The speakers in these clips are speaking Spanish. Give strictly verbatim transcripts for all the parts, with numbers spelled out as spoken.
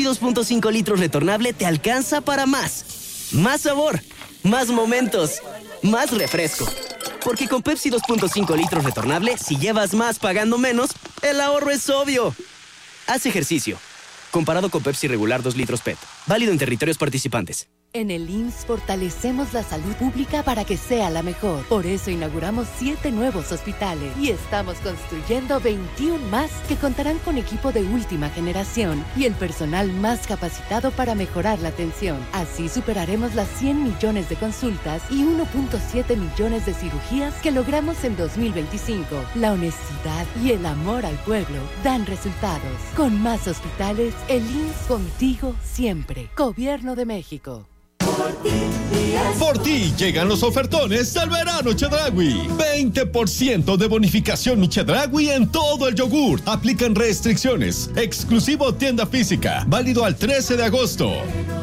Pepsi dos punto cinco litros retornable te alcanza para más. Más sabor, más momentos, más refresco. Porque con Pepsi dos punto cinco litros retornable, si llevas más pagando menos, el ahorro es obvio. Haz ejercicio. Comparado con Pepsi regular dos litros P E T. Válido en territorios participantes. En el I M S S fortalecemos la salud pública para que sea la mejor. Por eso inauguramos siete nuevos hospitales y estamos construyendo veintiuno más que contarán con equipo de última generación y el personal más capacitado para mejorar la atención. Así superaremos las cien millones de consultas y uno punto siete millones de cirugías que logramos en dos mil veinticinco. La honestidad y el amor al pueblo dan resultados. Con más hospitales, el I M S S contigo siempre. Gobierno de México. Por ti llegan los ofertones del verano Chedraui. veinte por ciento de bonificación mi Chedraui en todo el yogur. Aplican restricciones. Exclusivo tienda física. Válido al trece de agosto.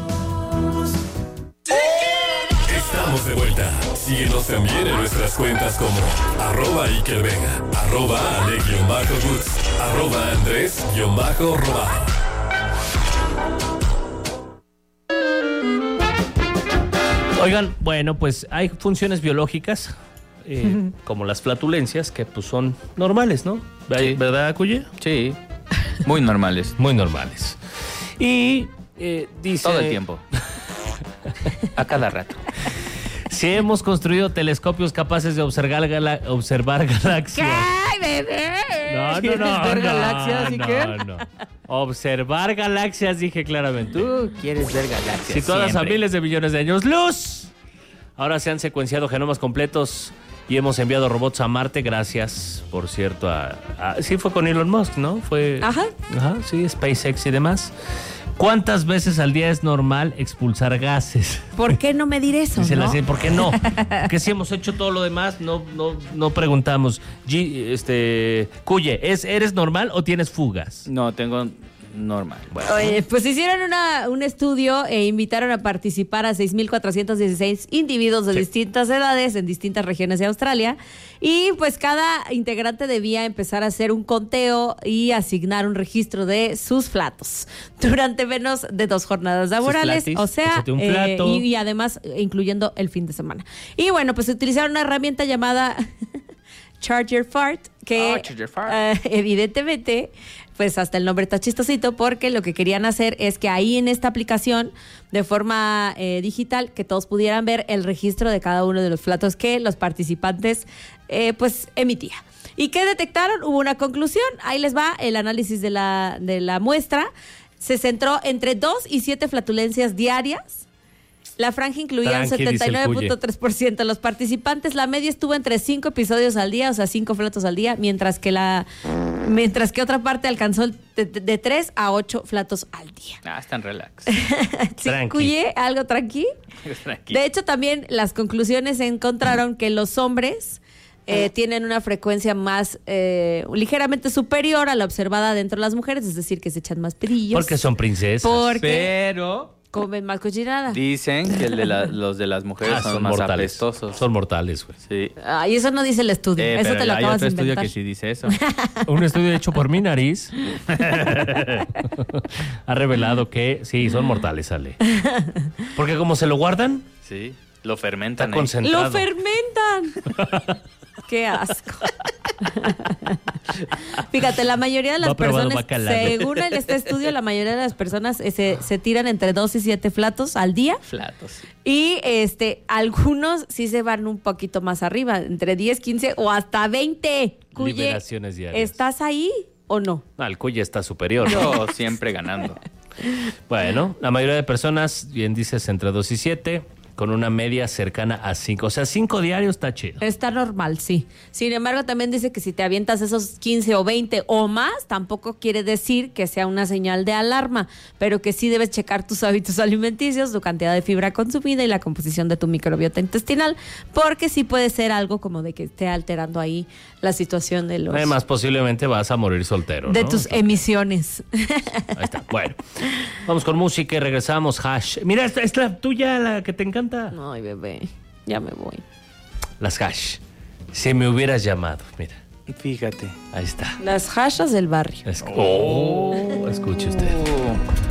Estamos de vuelta. Síguenos también en nuestras cuentas como arroba Iker Vega, arroba Ale-Woods, arroba Andrés-Robajo. Oigan, bueno, pues hay funciones biológicas, eh, como las flatulencias, que pues son normales, ¿no? Sí. ¿Verdad, Cuye? Sí, muy normales. Muy normales. Y eh, dice... Todo el tiempo. A cada rato. Si hemos construido telescopios capaces de observar, gala- observar galaxias... ¡Ay, bebé! No, no, ¿Quieres no, ver no, galaxias, no, Iker? no. Observar galaxias, dije claramente. Tú quieres ver galaxias. Situadas siempre. a miles de millones de años luz. Ahora se han secuenciado genomas completos y hemos enviado robots a Marte, gracias, por cierto, a... a sí, fue con Elon Musk, ¿no? Fue... Ajá. Ajá, sí, SpaceX y demás. ¿Cuántas veces al día es normal expulsar gases? ¿Por qué no medir eso, Dice la no? ciencia, ¿por qué no? Porque si hemos hecho todo lo demás, no, no, no preguntamos. G, este, Cuye, ¿es, ¿eres normal o tienes fugas? No, tengo normal. Bueno. Oye, pues hicieron una, un estudio e invitaron a participar a seis mil cuatrocientos dieciséis individuos de Sí. distintas edades en distintas regiones de Australia y pues cada integrante debía empezar a hacer un conteo y asignar un registro de sus flatos durante menos de dos jornadas laborales, flatis, o sea, échate un eh, flato. y, y además eh, incluyendo el fin de semana. Y bueno, pues utilizaron una herramienta llamada Charger Fart, que Oh, Charger Fart. eh, evidentemente, pues hasta el nombre está chistosito, porque lo que querían hacer es que ahí en esta aplicación, de forma eh, digital, que todos pudieran ver el registro de cada uno de los flatos que los participantes eh, pues emitía. ¿Y qué detectaron? Hubo una conclusión, ahí les va el análisis de la, de la muestra. Se centró entre dos y siete flatulencias diarias. La franja incluía un Tranqui, dice el setenta y nueve punto tres por ciento de los participantes. La media estuvo entre cinco episodios al día, o sea, cinco flatos al día, mientras que la mientras que otra parte alcanzó de, de, de tres a ocho flatos al día. Ah, están relax. ¿Sí, Tranqui. Cuye? ¿Algo tranqui? Tranqui. De hecho, también las conclusiones encontraron que los hombres eh, tienen una frecuencia más eh, ligeramente superior a la observada dentro de las mujeres, es decir, que se echan más pedillos. Porque son princesas. Porque Pero comen más cochinada. dicen que el de la- los de las mujeres Ah, son, son más mortales. apestosos. Son mortales, güey. Sí. Ay, eso no dice el estudio, Eh, eso pero te lo hay acabas otro de estudio inventar. que sí dice eso. Un estudio hecho por mi nariz ha revelado que sí, son mortales, Ale. Porque como se lo guardan, Sí. Lo está fermentan ahí. concentrado. ¡Lo fermentan! ¡Qué asco! Fíjate, la mayoría de No las ha probado personas, bacalao. según el- este estudio, la mayoría de las personas eh, se, se tiran entre dos y siete flatos al día. Flatos. Y este, algunos sí se van un poquito más arriba, entre diez, quince o hasta veinte. Cuye, Liberaciones diarias. ¿estás ahí o no? Ah, el Cuye está superior. Yo siempre ganando. Bueno, la mayoría de personas, bien dices, entre dos y siete, con una media cercana a cinco. O sea, cinco diarios está chido. Está normal, sí. Sin embargo, también dice que si te avientas esos quince o veinte o más, tampoco quiere decir que sea una señal de alarma, pero que sí debes checar tus hábitos alimenticios, tu cantidad de fibra consumida y la composición de tu microbiota intestinal, porque sí puede ser algo como de que esté alterando ahí la situación de los Además, posiblemente vas a morir soltero, de ¿no? tus emisiones. Ahí está. Bueno, vamos con música y regresamos. Hash. Mira, esta es la tuya, la que te encanta. Ay, bebé, ya me voy. Las hash. Si me hubieras llamado, mira. Fíjate. Ahí está. Las hashas del barrio. Es- oh, escuche usted. Oh.